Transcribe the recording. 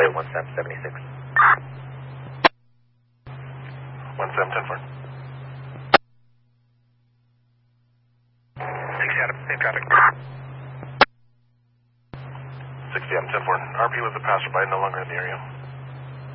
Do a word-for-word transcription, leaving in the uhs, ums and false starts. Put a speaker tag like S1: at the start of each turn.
S1: runway one seven seventy-six.
S2: one seven ten four.
S3: six Adam, same traffic.
S2: sixty Adam ten four. R P was a passerby, no longer in the area.